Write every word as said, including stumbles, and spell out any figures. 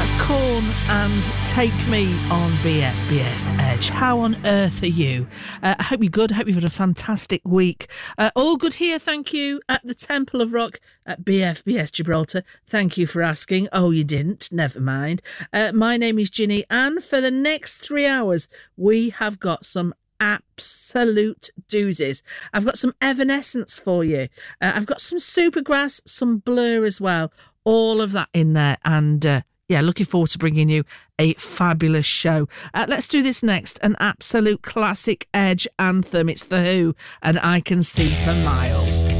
That's Corn and Take Me on B F B S Edge. How on earth are you? Uh, I hope you're good. I hope you've had a fantastic week. Uh, all good here, thank you, at the Temple of Rock at B F B S Gibraltar. Thank you for asking. Oh, you didn't? Never mind. Uh, my name is Ginny, and for the next three hours, we have got some absolute doozies. I've got some Evanescence for you. Uh, I've got some Supergrass, some Blur as well. All of that in there, and uh, yeah, looking forward to bringing you a fabulous show. Uh, let's do this next. An absolute classic Edge anthem. It's The Who and I Can See for Miles.